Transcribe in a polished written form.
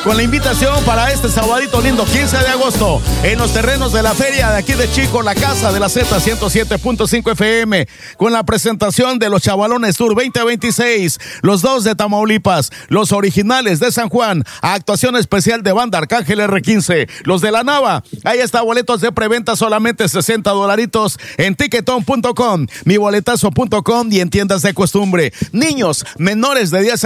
con la invitación para este sabadito lindo 15 de agosto en los terrenos de la feria de aquí de Chico, la casa de la Z 107.5 FM, con la presentación de los Chavalones Tour 2026, los dos de Tamaulipas, los originales de San Juan, actuación especial de banda Arcángel R15, los de la Nava. Ahí está, boletos de preventa solamente $60 en ticketon.com, miboletazo.com y en tiendas de costumbre. Niños menores de 10